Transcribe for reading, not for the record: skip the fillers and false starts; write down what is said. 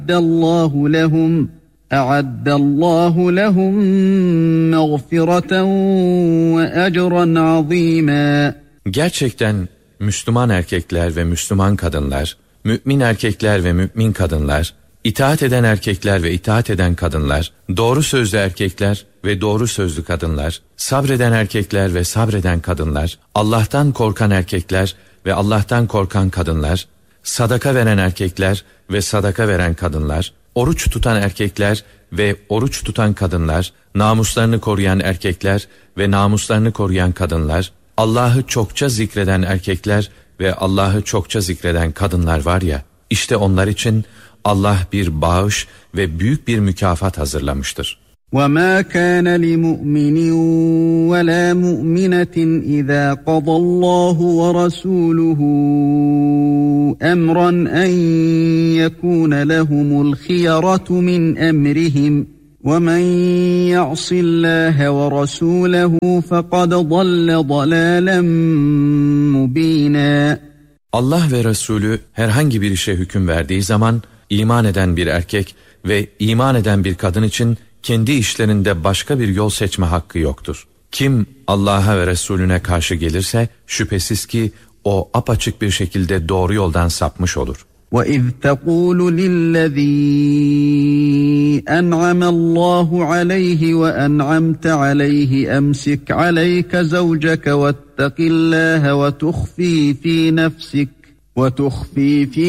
أَعَدَّ اللّٰهُ لَهُمْ مَغْفِرَةً وَأَجْرًا عَظِيمًا. Gerçekten Müslüman erkekler ve Müslüman kadınlar, mümin erkekler ve mümin kadınlar, itaat eden erkekler ve itaat eden kadınlar, doğru sözlü erkekler ve doğru sözlü kadınlar, sabreden erkekler ve sabreden kadınlar, Allah'tan korkan erkekler ve Allah'tan korkan kadınlar, sadaka veren erkekler ve sadaka veren kadınlar, oruç tutan erkekler ve oruç tutan kadınlar, namuslarını koruyan erkekler ve namuslarını koruyan kadınlar, Allah'ı çokça zikreden erkekler ve Allah'ı çokça zikreden kadınlar var ya, işte onlar için Allah bir bağış ve büyük bir mükafat hazırlamıştır. وَمَا كَانَ لِمُؤْمِنٍ وَلَا مُؤْمِنَةٍ إِذَا قَضَى اللّٰهُ وَرَسُولُهُ أَمْرًا أَنْ يَكُونَ لَهُمُ الْخِيَرَةُ مِنْ أَمْرِهِمْ وَمَنْ يَعْصِ اللّٰهَ وَرَسُولَهُ فَقَدْ ضَلَّ ضَلَالًا مُب۪ينًا. Allah ve Resulü herhangi bir işe hüküm verdiği zaman, iman eden bir erkek ve iman eden bir kadın için kendi işlerinde başka bir yol seçme hakkı yoktur. Kim Allah'a ve Resulüne karşı gelirse şüphesiz ki o apaçık bir şekilde doğru yoldan sapmış olur. وَإِذْ تَقُولُ لِلَّذ۪ي أَنْعَمَ اللّٰهُ عَلَيْهِ وَأَنْعَمْتَ عَلَيْهِ أَمْسِكْ عَلَيْكَ زَوْجَكَ وَاتَّقِ اللّٰهَ وَتُخْفِي فِي